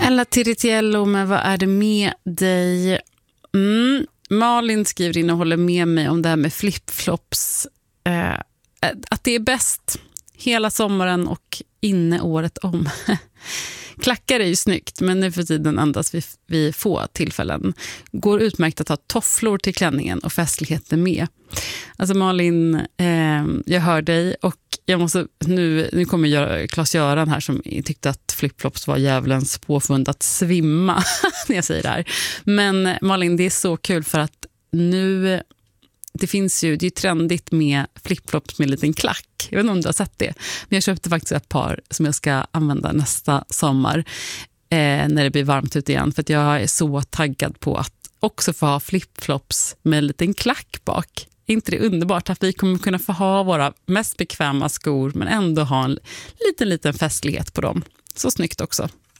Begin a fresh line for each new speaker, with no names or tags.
Ella Tiritiello, men vad är det med dig? Malin skriver in och håller med mig om det här med flipflops. Att det är bäst hela sommaren och inne året om. Klackar är ju snyggt, men nu för tiden endast vid få tillfällen. Går utmärkt att ha tofflor till klänningen och festligheter med. Alltså Malin, jag hör dig och jag måste, nu kommer Claes-Göran här som tyckte att flipflops var djävulens påfund att svimma när jag säger det här. Men Malin, det är så kul för att nu, det är ju trendigt med flipflops med en liten klack. Jag vet inte om du har sett det. Men jag köpte faktiskt ett par som jag ska använda nästa sommar när det blir varmt ute igen. För att jag är så taggad på att också få ha flipflops med en liten klack bak. Är inte det underbart att vi kommer kunna få ha våra mest bekväma skor men ändå ha en liten festlighet på dem. Så snyggt också.